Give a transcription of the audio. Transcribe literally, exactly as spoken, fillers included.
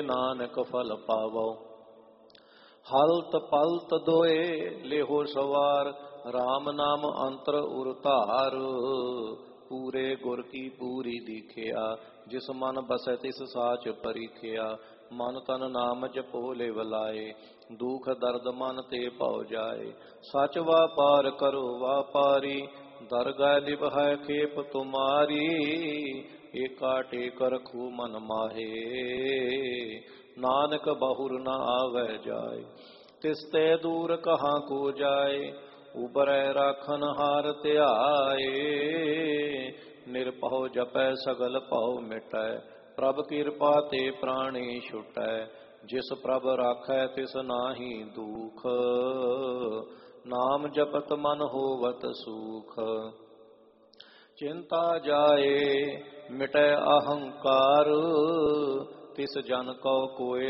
ਨਾਨਕ ਫਲ ਪਾਵੋ। ਹਲਤ ਪਲਤ ਦੋਏ ਲੇਹੋ ਸਵਾਰ, ਰਾਮ ਨਾਮ ਅੰਤਰ ਉਰ ਧਾਰ। ਪੂਰੇ ਗੁਰ ਕੀ ਪੂਰੀ ਦੀਖਿਆ, ਜਿਸ ਮਨ ਬਸੈ ਤਿਸ ਸਾਚ ਪਰੀਖਿਆ। ਮਨ ਤਨ ਨਾਮ ਜਪੋ ਲਿਵ ਲਾਏ, ਦੁਖ ਦਰਦ ਮਨ ਤੇ ਭਉ ਜਾਏ। ਸਚ ਵਾਪਾਰ ਕਰੋ ਵਾਪਾਰੀ, ਦਰਗਹਿ ਨਿਭੈ ਖੇਪ ਤੁਮਾਰੀ। ਏਕਾ ਟੇਕ ਰਖੂ ਮਨ ਮਾਹੇ, ਨਾਨਕ ਬਹੁਰ ਨ ਆਵੈ ਜਾਏ। ਤਿਸ ਤੇ ਦੂਰ ਕਹਾਂ ਕੋ ਜਾਏ, ਉਬਰੈ ਰਾਖਨ ਹਾਰ ਧਿਆਏ। ਨਿਰਭਉ ਜਪੈ ਸਗਲ ਭਉ ਮਿਟੈ, ਪ੍ਰਭ ਕਿਰਪਾ ਤੇ ਪ੍ਰਾਣੀ ਛੁਟੈ। ਜਿਸ ਪ੍ਰਭ ਰਾਖੈ ਤਿਸ ਨਾਹੀ ਦੂਖ, ਨਾਮ ਜਪਤ ਮਨ ਹੋਵਤ ਸੂਖ। ਚਿੰਤਾ ਜਾਏ ਮਿਟੈ ਅਹੰਕਾਰ, ਤਿਸ ਜਨ ਕਉ ਕੋਇ